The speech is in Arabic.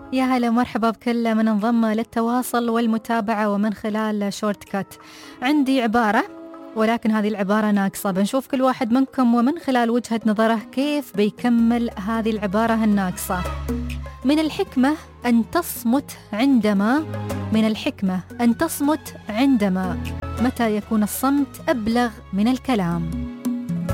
يا هلا مرحبا بكل من انضم للتواصل والمتابعة ومن خلال شورت كات. عندي عبارة ولكن هذه العبارة ناقصة، بنشوف كل واحد منكم ومن خلال وجهة نظره كيف بيكمل هذه العبارة الناقصة. من الحكمة أن تصمت عندما متى يكون الصمت أبلغ من الكلام.